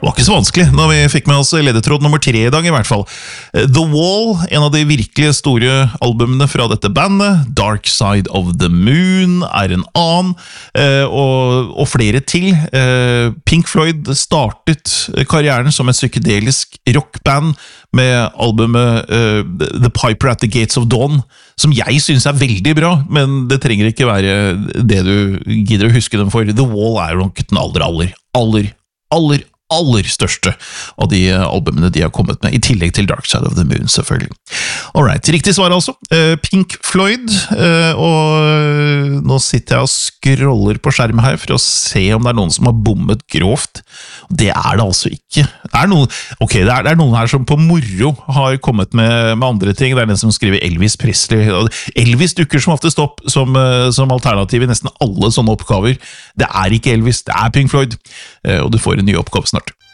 Det var ikke så vanskelig når vi fikk med oss ledetråd nummer 3 i dag i hvert fall. The Wall, en av de virkelig store albumene fra dette bandet. Dark Side of the Moon er en annen, og flere til. Pink Floyd startet karrieren som et psykedelisk rockband med albumet The Piper at the Gates of Dawn, som jeg synes er veldig bra, men det trenger ikke være det du gidder å huske dem for. The Wall er nok den aller største av de albumene de har kommet med, i tillegg til Dark Side of the Moon, selvfølgelig. Alright, riktig svar altså. Pink Floyd, og nå sitter jeg og scroller på skjermen her for å se om det er noen som har bommet grovt. Det er det altså ikke. Det er noen her som på moro har kommet med andre ting. Det er den som skriver Elvis Presley. Elvis dukker som oftest opp som alternativ i nesten alle sånne oppgaver. Det er ikke Elvis, det er Pink Floyd, og du får en ny oppgave snart.